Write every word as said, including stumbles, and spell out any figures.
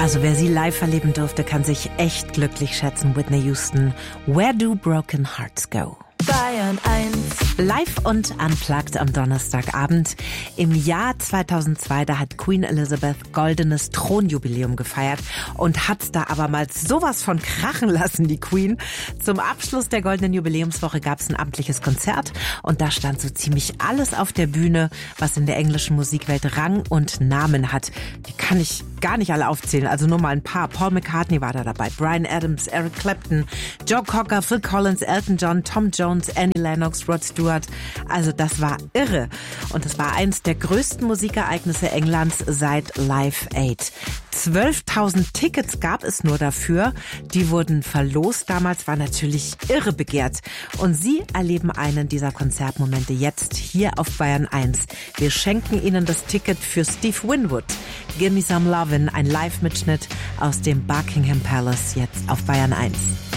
Also wer sie live erleben durfte, kann sich echt glücklich schätzen. Whitney Houston, Where Do Broken Hearts Go? Bayern eins. Live und unplugged am Donnerstagabend. Im Jahr zweitausendzwei, da hat Queen Elizabeth goldenes Thronjubiläum gefeiert und hat's da aber mal sowas von krachen lassen, die Queen. Zum Abschluss der goldenen Jubiläumswoche gab's ein amtliches Konzert und da stand so ziemlich alles auf der Bühne, was in der englischen Musikwelt Rang und Namen hat. Die kann ich gar nicht alle aufzählen, also nur mal ein paar. Paul McCartney war da dabei, Bryan Adams, Eric Clapton, Joe Cocker, Phil Collins, Elton John, Tom Jones, Annie Lennox, Rod Stewart. Also das war irre. Und es war eins der größten Musikereignisse Englands seit Live Aid. zwölftausend Tickets gab es nur dafür. Die wurden verlost. Damals war natürlich irre begehrt. Und Sie erleben einen dieser Konzertmomente jetzt hier auf Bayern eins. Wir schenken Ihnen das Ticket für Steve Winwood. Gimme Some Lovin', ein Live-Mitschnitt aus dem Buckingham Palace jetzt auf Bayern eins.